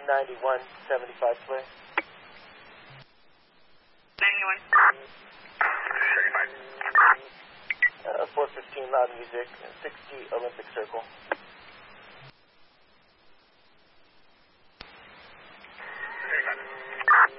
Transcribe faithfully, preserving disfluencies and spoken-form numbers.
ninety-one seventy-five clear. ninety-one. Uh, four fifteen loud music, sixty Olympic Circle.